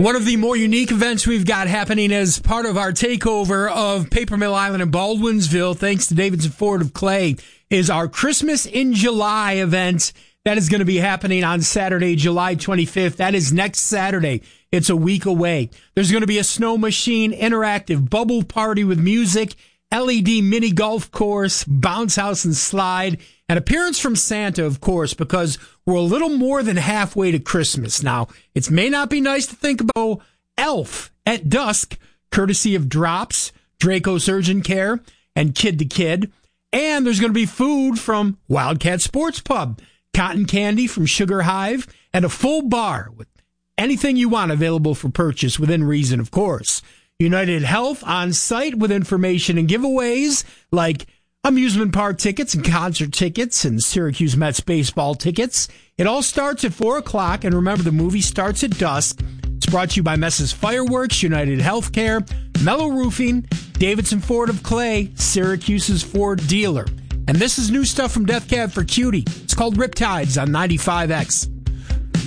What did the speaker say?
One of the more unique events we've got happening as part of our takeover of Paper Mill Island in Baldwinsville, thanks to Davidson Ford of Clay, is our Christmas in July event. That is going to be happening on Saturday, July 25th. That is next Saturday. It's a week away. There's going to be a snow machine, interactive bubble party with music, LED mini golf course, bounce house and slide, an appearance from Santa, of course, because we're a little more than halfway to Christmas. Now, it may not be nice to think about Elf at dusk, courtesy of Drops, Draco's Urgent Care, and Kid to Kid. And there's going to be food from Wildcat Sports Pub, cotton candy from Sugar Hive, and a full bar with anything you want available for purchase within reason, of course. United Health on site with information and giveaways like amusement park tickets and concert tickets and Syracuse Mets baseball tickets. It all starts at 4 o'clock, and remember, the movie starts at dusk. It's brought to you by Mess's Fireworks, United Healthcare, Mellow Roofing, Davidson Ford of Clay, Syracuse's Ford dealer. And this is new stuff from Death Cab for Cutie. It's called Riptides on 95X.